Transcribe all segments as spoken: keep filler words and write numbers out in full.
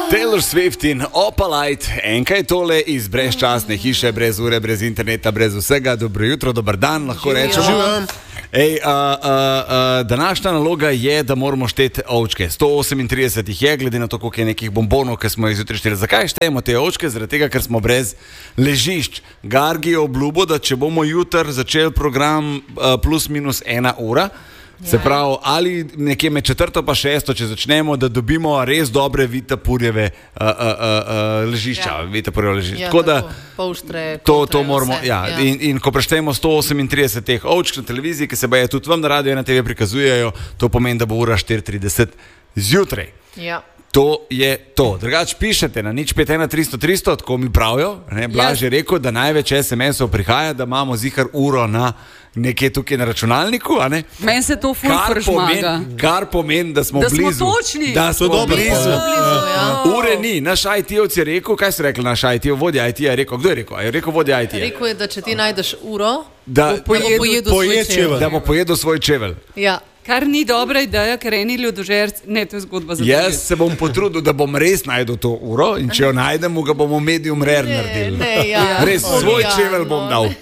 Taylor Swift in Opalite, enkaj tole iz brezčasne hiše, brez ure, brez interneta, brez vsega. Dobro jutro, dober dan, lahko rečemo. Ej, a, a, a, današnja naloga je, da moramo šteti ovčke. sto osemintrideset jih je, glede na to, koliko je nekih bombonov, ki smo jih zjutraj šteli. Zakaj štejemo te ovčke? Zaradi tega, ker smo brez ležišč. Gargi je obljubo, da če bomo jutr začeli program a, plus minus ena ura, se pravi, ali nekje med četrto pa šesto, če začnemo, da dobimo res dobre vitapurjeve uh, uh, uh, ležišča. Ja. Vitapurjeve ležišča. Ja, tako da polštre, to, kotre, to moramo, vse. ja. Ja. In, in ko preštejemo sto osemintrideset teh ovčk na televiziji, ki se baje tudi vam na radio in na te ve prikazujejo, to pomeni, da bo ura štiri trideset zjutraj. Ja. To je to. Drugač pišete na nič pet ena tristo tristo, tako mi pravijo. Blaž je rekel, da največ es em esov prihaja, da imamo zihar uro na nekje tukaj na računalniku. Meni se to ful žmaga. Kar pomeni, da smo da blizu. Da smo točni. Da smo dobro, blizu. blizu ja. Ure ni. Naš I T-ovc je rekel, kaj so rekli naš I T-ov, vodja I T-ja je rekel. Kdo je rekel? Je rekel vodja I T-ja. Rekel je, da če ti najdeš uro, da bo pojedel, pojedel svoj čevelj. Da bo pojedel svoj čevelj. Ja. Kar ni dobra ideja, ker eni ljudožerci, ne, to je zgodba za Jaz se bom potrudil, da bom res najdel to uro in če jo najdemo, ga bomo medium rare Ne, naredili. ne, ja. Res, svoj Ja, čevelj bom no. dal.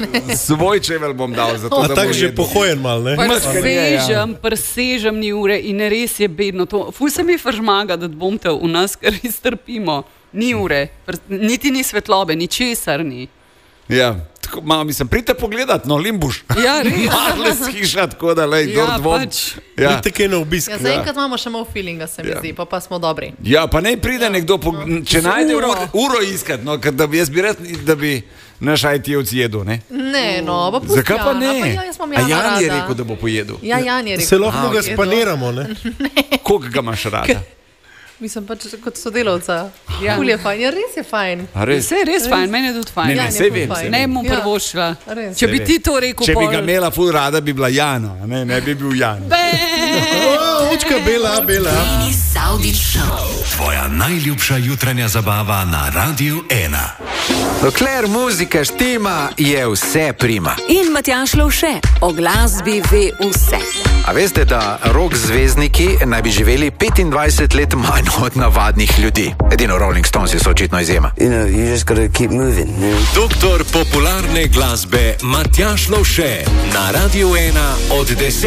Svoj čevelj bom dal. Zato, A da tak bo že jedel. pohojen mal, ne? Presežem, presežem ni ure in res je bedno to. Ful se mi fržmaga, da bom te v nas, ker iztrpimo. Ni ure, niti ni svetlobe, ničesar ni. Ja, tako, malo mislim, pridite pogledat, no, Limbuš. Ja, res. Malo skiša, tako da, lej, Ja, dor dvom. pač. Ja. Pridite kaj na obisk. Ja, zaenkrat imamo še malo feelinga, se mi Ja. zdi, pa, pa smo dobri. Ja, pa ne pride nekdo, po, če najde uro. uro, uro iskat, no, ker da bi jaz bi rad, da bi naš I T-ovc jedel, ne? Ne, no, pa pusti Zakaj pa Jana, ne? Pa ja, jaz imam A Jana Jan je rada. rekel, da bo pojedel. Ja, Jan je rekel. Se lahko da ga bo jedel. spaniramo, ne? Koliko ga imaš rada? Mislim pač kot sodelavca. Ja. Ful je fajn, ja, res je fajn. A res? Vse je res fajn, meni je tudi fajn. Ne, ne, Ja, sej ful vem, fajn. sej Ne vem. bom Ja. prvošla. Res. Če bi Sej ti vem. to rekel, Če bi pol- ga imela ful rada, bi bila Jana, ne, ne bi bil Jan. O, očka bela, bela. Savdič Show. Tvoja najljubša jutranja zabava na Radiu ena. Dokler muzika štima, je vse prima. In Matjaž Lovše o glasbi ve vse. A veste, da rock zvezdniki naj bi živeli petindvajset let manj od navadnih ljudi? Edino Rolling Stones so očitno izjema. You know, you just gotta keep moving. You know? Doktor popularne glasbe Matjaž Lovše na Radiu ena od deset.